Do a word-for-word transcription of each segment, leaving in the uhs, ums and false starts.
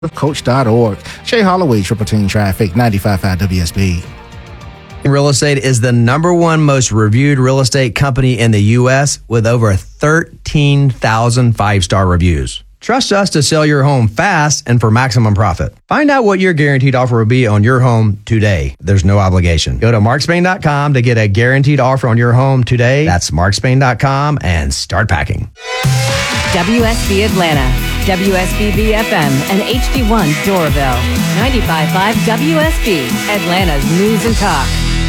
coach dot org. Shay Holloway, Triple Team Traffic, ninety-five point five W S B. Real Estate is the number one most reviewed real estate company in the U S with over thirteen thousand five-star reviews. Trust us to sell your home fast and for maximum profit. Find out what your guaranteed offer will be on your home today. There's no obligation. Go to mark spain dot com to get a guaranteed offer on your home today. That's mark spain dot com and start packing. W S B Atlanta, W S B B F M, and H D one Doraville. ninety-five point five W S B, Atlanta's News and Talk.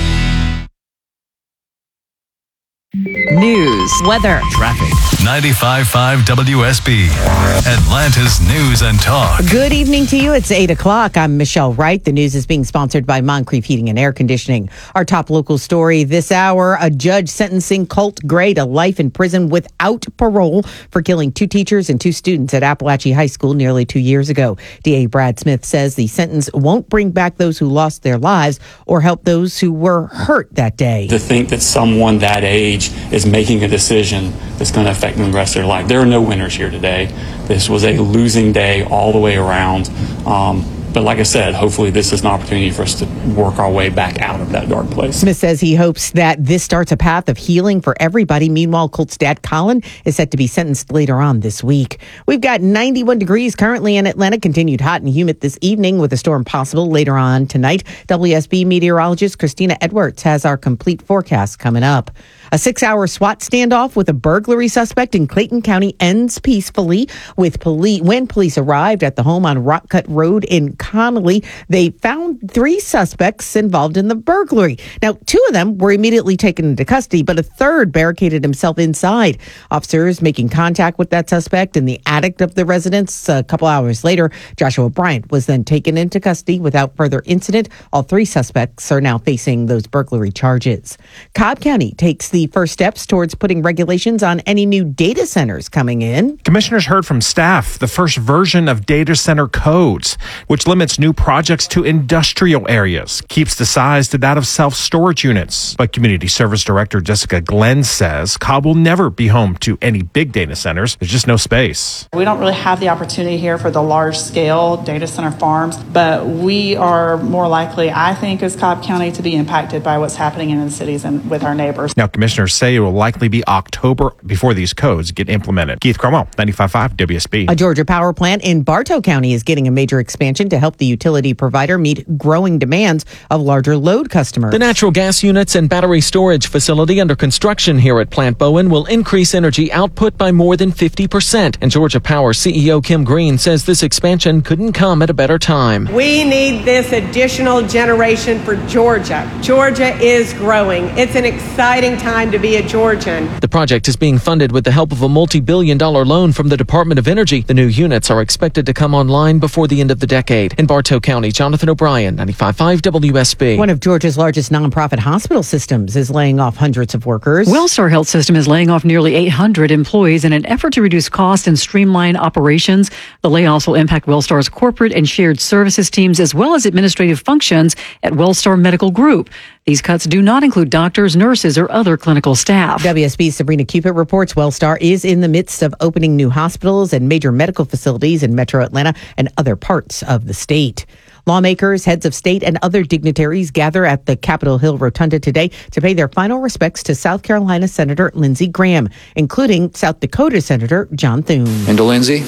News, weather, traffic. ninety-five point five W S B, Atlanta's News and Talk. Good evening to you. It's eight o'clock. I'm Michelle Wright. The news is being sponsored by Moncrief Heating and Air Conditioning. Our top local story this hour, a judge sentencing Colt Gray to life in prison without parole for killing two teachers and two students at Appalachian High School nearly two years ago. D A Brad Smith says the sentence won't bring back those who lost their lives or help those who were hurt that day. To think that someone that age is making a decision that's going to affect them the rest of their life. There are no winners here today. This was a losing day all the way around. Um, But like I said, hopefully this is an opportunity for us to work our way back out of that dark place. Smith says he hopes that this starts a path of healing for everybody. Meanwhile, Colt's dad, Colin, is set to be sentenced later on this week. We've got ninety-one degrees currently in Atlanta, continued hot and humid this evening with a storm possible later on tonight. W S B meteorologist Christina Edwards has our complete forecast coming up. A six-hour SWAT standoff with a burglary suspect in Clayton County ends peacefully with police. When police arrived at the home on Rock Cut Road in Connolly, they found three suspects involved in the burglary. Now, two of them were immediately taken into custody, but a third barricaded himself inside. Officers making contact with that suspect in the attic of the residence. A couple hours later, Joshua Bryant was then taken into custody without further incident. All three suspects are now facing those burglary charges. Cobb County takes the first steps towards putting regulations on any new data centers coming in. Commissioners heard from staff the first version of data center codes, which limits new projects to industrial areas, keeps the size to that of self-storage units. But Community Service Director Jessica Glenn says Cobb will never be home to any big data centers. There's just no space. We don't really have the opportunity here for the large-scale data center farms, but we are more likely, I think, as Cobb County to be impacted by what's happening in the cities and with our neighbors. Now, commissioners say it will likely be October before these codes get implemented. Keith Cromwell, ninety-five point five W S B. A Georgia power plant in Bartow County is getting a major expansion to help the utility provider meet growing demands of larger load customers. The natural gas units and battery storage facility under construction here at Plant Bowen will increase energy output by more than fifty percent. And Georgia Power C E O Kim Green says this expansion couldn't come at a better time. We need this additional generation for Georgia. Georgia is growing. It's an exciting time to be a Georgian. The project is being funded with the help of a multi-billion dollar loan from the Department of Energy. The new units are expected to come online before the end of the decade. In Bartow County, Jonathan O'Brien, ninety-five point five W S B. One of Georgia's largest nonprofit hospital systems is laying off hundreds of workers. Wellstar Health System is laying off nearly eight hundred employees in an effort to reduce costs and streamline operations. The layoffs will impact Wellstar's corporate and shared services teams as well as administrative functions at Wellstar Medical Group. These cuts do not include doctors, nurses, or other clinical staff. W S B's Sabrina Cupid reports Wellstar is in the midst of opening new hospitals and major medical facilities in Metro Atlanta and other parts of the state. Lawmakers, heads of state, and other dignitaries gather at the Capitol Hill Rotunda today to pay their final respects to South Carolina Senator Lindsey Graham, including South Dakota Senator John Thune. And to Lindsey,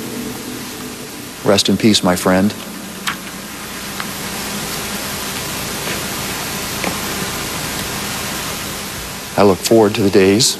rest in peace, my friend. I look forward to the days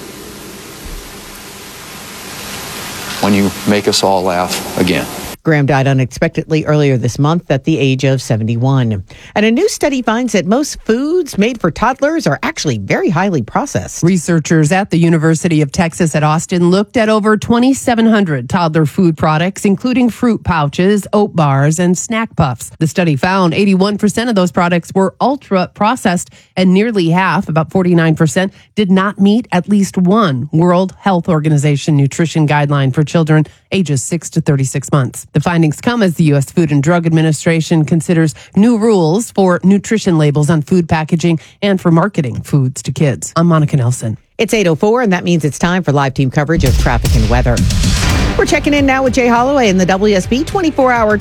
when you make us all laugh again. Graham died unexpectedly earlier this month at the age of seventy-one. And a new study finds that most foods made for toddlers are actually very highly processed. Researchers at the University of Texas at Austin looked at over twenty-seven hundred toddler food products, including fruit pouches, oat bars, and snack puffs. The study found eighty-one percent of those products were ultra processed, and nearly half, about forty-nine percent, did not meet at least one World Health Organization nutrition guideline for children ages six to thirty-six months. The findings come as the U S Food and Drug Administration considers new rules for nutrition labels on food packaging and for marketing foods to kids. I'm Monica Nelson. It's eight oh four, and that means it's time for live team coverage of traffic and weather. We're checking in now with Jay Holloway in the W S B twenty-four hour